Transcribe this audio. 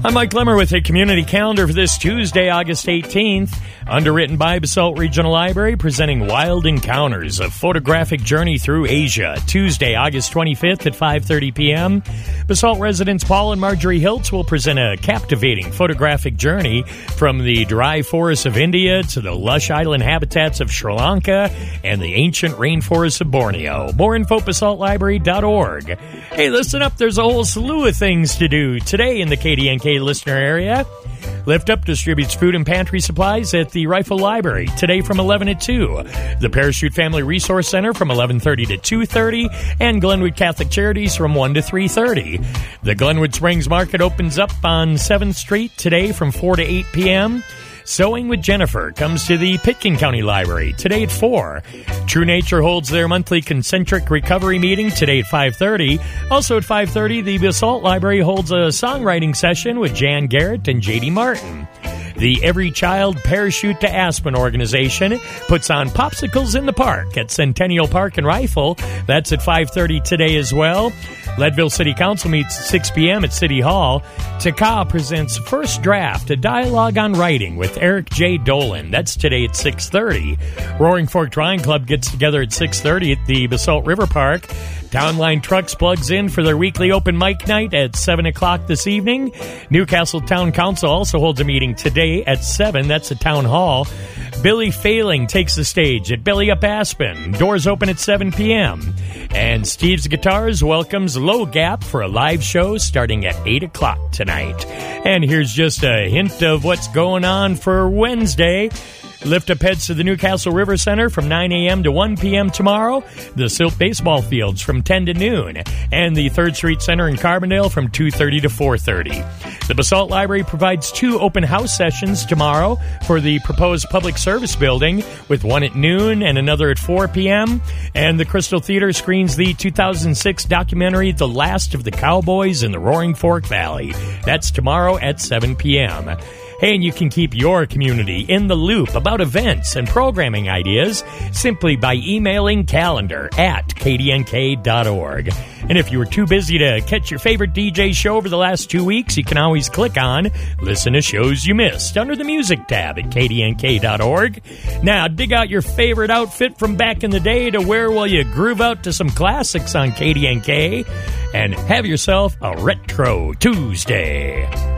I'm Mike Lemmer with a community calendar for this Tuesday, August 18th. Underwritten by Basalt Regional Library, presenting Wild Encounters, a photographic journey through Asia. Tuesday, August 25th at 5:30 p.m. Basalt residents Paul and Marjorie Hiltz will present a captivating photographic journey from the dry forests of India to the lush island habitats of Sri Lanka and the ancient rainforests of Borneo. More info at basaltlibrary.org. Hey, listen up, there's a whole slew of things to do today in the KDNK listener area. Lift Up distributes food and pantry supplies at the Rifle Library today from 11 to 2. The Parachute Family Resource Center from 11:30 to 2:30, and Glenwood Catholic Charities from 1 to 3:30. The Glenwood Springs Market opens up on 7th Street today from 4 to 8 p.m. Sewing with Jennifer comes to the Pitkin County Library today at 4. True Nature holds their monthly concentric recovery meeting today at 5:30. Also at 5:30, the Basalt Library holds a songwriting session with Jan Garrett and J.D. Martin. The Every Child Parachute to Aspen organization puts on Popsicles in the Park at Centennial Park and Rifle. That's at 5:30 today as well. Leadville City Council meets at 6 p.m. at City Hall. TACA presents First Draft, a dialogue on writing with Eric J. Dolan. That's today at 6:30. Roaring Fork Drawing Club gets together at 6:30 at the Basalt River Park. Townline Trucks plugs in for their weekly open mic night at 7 o'clock this evening. Newcastle Town Council also holds a meeting today at 7. That's at Town Hall. Billy Failing takes the stage at Billy Up Aspen. Doors open at 7 p.m. And Steve's Guitars welcomes Low Gap for a live show starting at 8 o'clock tonight. And here's just a hint of what's going on for Wednesday. Lift Up heads to the Newcastle River Center from 9 a.m. to 1 p.m. tomorrow. The Silt Baseball Fields from 10 to noon. And the 3rd Street Center in Carbondale from 2:30 to 4:30. The Basalt Library provides 2 open house sessions tomorrow for the proposed public service building, with one at noon and another at 4 p.m. And the Crystal Theater screens the 2006 documentary The Last of the Cowboys in the Roaring Fork Valley. That's tomorrow at 7 p.m. Hey, and you can keep your community in the loop about events and programming ideas simply by emailing calendar@kdnk.org. And if you were too busy to catch your favorite DJ show over the last 2 weeks, you can always click on Listen to Shows You Missed under the Music tab at kdnk.org. Now, dig out your favorite outfit from back in the day to wear while you groove out to some classics on KDNK, and have yourself a Retro Tuesday.